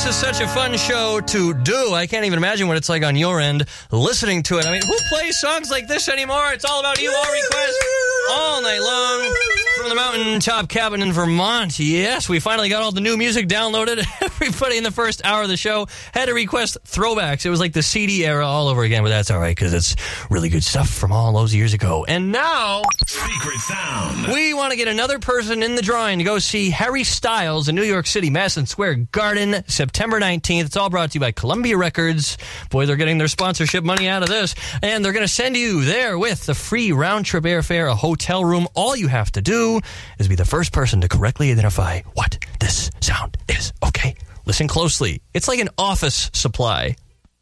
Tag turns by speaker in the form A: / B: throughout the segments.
A: This is such a fun show to do. I can't even imagine what it's like on your end listening to it. I mean, who plays songs like this anymore? It's all about you, all requests, all night long from the mountaintop cabin in Vermont. Yes, we finally got all the new music downloaded. Everybody in the first hour of the show had to request throwbacks. It was like the CD era all over again, but that's all right because it's really good stuff from all those years ago. And now,
B: Secret Sound.
A: We want to get another person in the drawing to go see Harry Styles in New York City, Madison Square Garden, September 19th. It's all brought to you by Columbia Records. Boy, they're getting their sponsorship money out of this. And they're going to send you there with the free round-trip airfare, a hotel room. All you have to do is be the first person to correctly identify what this sound is. Okay, listen closely. It's like an office supply.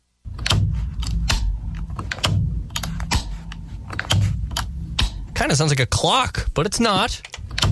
A: Kind of sounds like a clock, but it's not.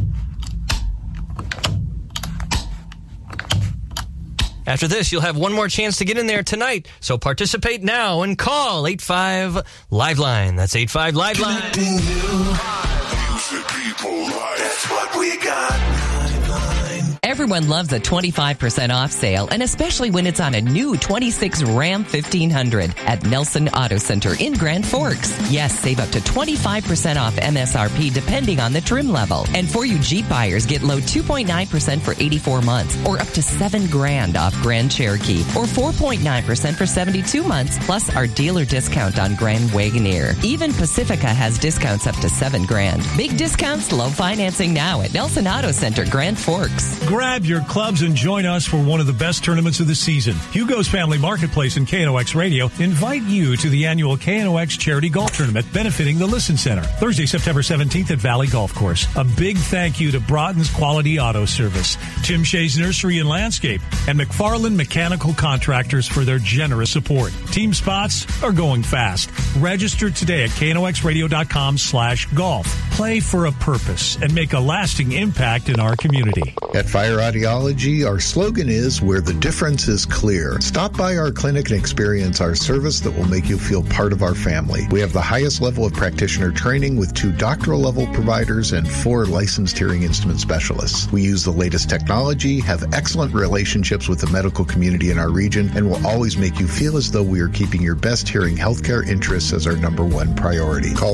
A: After this, you'll have one more chance to get in there tonight. So participate now and call 85-LIVELINE. That's 85-LIVELINE.
B: Music people live. That's what we got.
C: Everyone loves a 25% off sale, and especially when it's on a new 26 Ram 1500 at Nelson Auto Center in Grand Forks. Yes, save up to 25% off MSRP depending on the trim level. And for you Jeep buyers, get low 2.9% for 84 months or up to $7,000 off Grand Cherokee or 4.9% for 72 months plus our dealer discount on Grand Wagoneer. Even Pacifica has discounts up to $7,000. Big discounts, low financing now at Nelson Auto Center, Grand Forks.
D: Grab your clubs and join us for one of the best tournaments of the season. Hugo's Family Marketplace and KNOX Radio invite you to the annual KNOX Charity Golf Tournament benefiting the Listen Center. Thursday, September 17th at Valley Golf Course. A big thank you to Broughton's Quality Auto Service, Tim Shea's Nursery and Landscape, and McFarland Mechanical Contractors for their generous support. Team spots are going fast. Register today at knoxradio.com/golf. Play for a purpose and make a lasting impact in our community.
E: At Fire Audiology, our slogan is where the difference is clear. Stop by our clinic and experience our service that will make you feel part of our family. We have the highest level of practitioner training with 2 doctoral level providers and 4 licensed hearing instrument specialists. We use the latest technology, have excellent relationships with the medical community in our region, and will always make you feel as though we are keeping your best hearing healthcare interests as our #1 priority. Call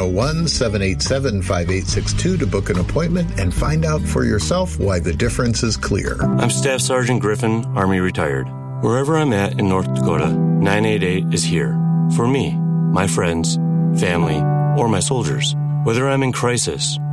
E: 701-787-5862 to book an appointment and find out for yourself why the difference is clear.
F: I'm Staff Sergeant Griffin, Army retired. Wherever I'm at in North Dakota, 988 is here. For me, my friends, family, or my soldiers. Whether I'm in crisis